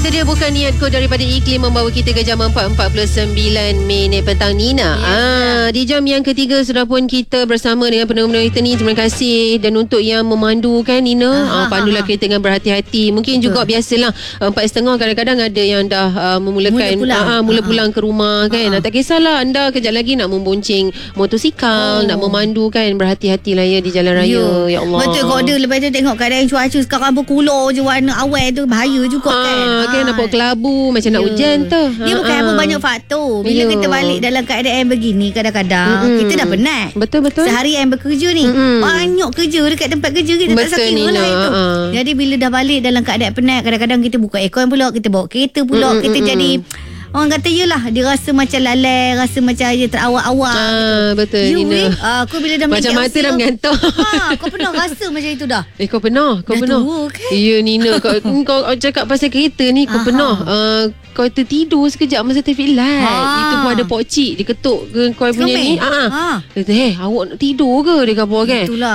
dia Bukan Niatku daripada Iklim membawa kita ke jam 4.49 minit petang Nina. Di jam yang ketiga sudah pun kita bersama dengan pendengar kita ni. Terima kasih. Dan untuk yang memandu kan Nina, pandulah kereta dengan berhati-hati. Mungkin juga biasalah 4.30 kadang-kadang ada yang dah memulakan mula pulang ke rumah kan. Tak kisahlah anda kejap lagi nak membonceng motosikal, nak memandu kan, berhati-hatilah ya di jalan raya. Ya Allah. Betul kau ada. Lepas tu tengok keadaan cuaca sekarang berkulur je warna awal tu, bahaya juga kan. Nampak kelabu macam nak hujan tu. Dia bukan apa, banyak faktor. Bila kita balik dalam keadaan begini, kadang-kadang kita dah penat. Betul-betul. Seharian bekerja ni, banyak kerja dekat tempat kerja kita. Betul, tak sakit lah itu. Jadi bila dah balik dalam keadaan penat, kadang-kadang kita buka aircon pula, kita bawa kereta pula, kita jadi orang kata yelah, dia rasa macam lalai, rasa macam dia terawak-awak. Betul Nina. Aku bila dah macam mata dah mengantuk. Kau pernah rasa macam itu dah? Kau pernah? Kau dah pernah? Tua, kan? Ya Nina, kau cakap pasal kereta ni, kau pernah kau tertidur sekejap masa traffic light. Itu pun ada pokcik dia ketuk ke kau punya ni. Dia kata, awak nak tidur ke? Dia kata kan. Itulah.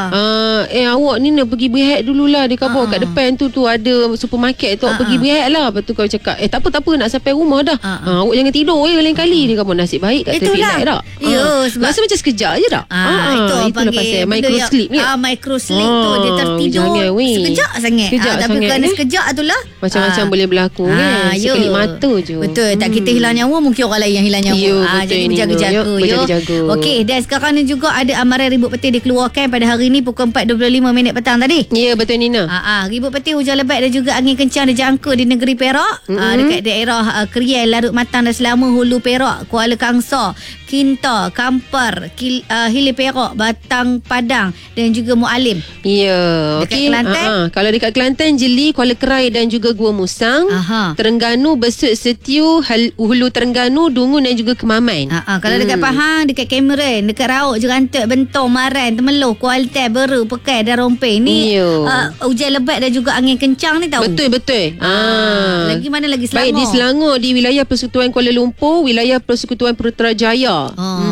Awak ni nak pergi berehat dululah. Dia kata kat depan tu ada supermarket tu, awak pergi berehat lah. Lepas tu kau cakap, tak apa nak sampai rumah dah. Awak jangan tidur lain kali. Dia kata nasib baik kat traffic light tak. Sebab rasa macam sekejap je tak. Itulah pasal micro sleep ni. Micro sleep tu dia tertidur sekejap sangat. Tapi kerana sekejap tu lah macam-macam boleh berlaku kan. Sekelip mata je. Betul. Tak kita hilang nyawa, mungkin orang lain yang hilang nyawa. Jadi berjaga-jaga. Okey, dan sekarang ni juga ada amaran ribut petir dikeluarkan pada hari ni pukul 4.25 minit petang tadi. Ya, betul Nina. Ribut petir, hujan lebat dan juga angin kencang dijangka di negeri Perak. Dekat daerah Kriel, Larut Matang dan Selama, Hulu Perak, Kuala Kangsar, Kinta, Kampar, Hilir Perak, Batang Padang dan juga Mualim. Ya. Dekat Kelantan. Kalau dekat Kelantan, Jeli, Kuala Kerai dan juga Gua Musang. Terengganu, Besut, Setiu, Hulu Terengganu, Dungun dan juga Kemaman. Kalau dekat Pahang, dekat Cameron, dekat Rauk, Jerantuk, Bentong, Maran, Temeloh, Kualtai, Beru, Pekai dan Rompeng ni hujan lebat dan juga angin kencang ni tahu. Betul. Lagi mana lagi Selangor? Baik di Selangor, di wilayah Persekutuan Kuala Lumpur, wilayah Persekutuan Putrajaya.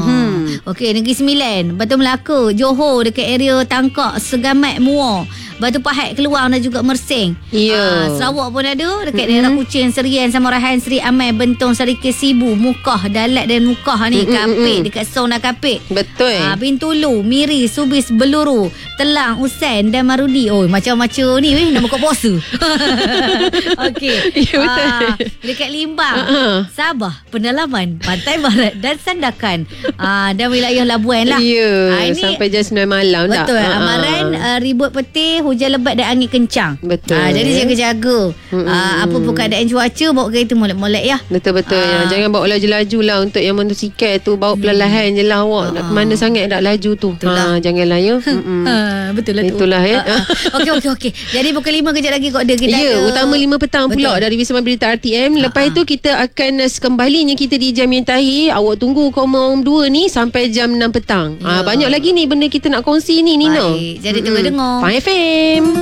Okey, Negeri Sembilan, Batu Melaka, Johor, dekat area Tangkak, Segamat, Muar, Batu Pahat, Keluang dan juga Mersing. Sarawak pun ada dekat daerah Kuching, Serian, Samarahan, Seri Amai, Bentong, Sarikis, Sibu, Mukah, Dalat dan Mukah ni, Kapit dekat Song dan Kapit. Betul. Bintulu, Miri, Subis, Beluru, Telang, Usain dan Marudi. Macam-macam ni nak buka puasa. Okey. Betul. Dekat Limbang, Sabah, Pendalaman, Pantai Barat dan Sandakan. Dan wilayah Labuan lah. Sampai jam 9 malam dah. Betul. Amaran ribut petir, hujan lebat dan angin kencang. Betul. Jadi jaga-jaga. Apa pun keadaan cuaca, bawa kereta molek-molek ya. Betul. Jangan bawa laju-laju lah. Untuk yang motosikal tu, bawa perlahan je lah awak. Nak ke mana sangat nak laju tu. Janganlah ya. Betul lah tu. Itulah ya. Okey. Jadi pukul 5 kejap lagi kau ada kita. Utama 5 petang pula dari Wisma Berita RTM. Lepas tu kita akan sekembalinya kita di jam yang terakhir. Awak tunggu Komom 2 ni sampai jam 6 petang. Banyak lagi ni benda kita nak kongsi ni Nina. Jadi tunggu dengar Faham FM.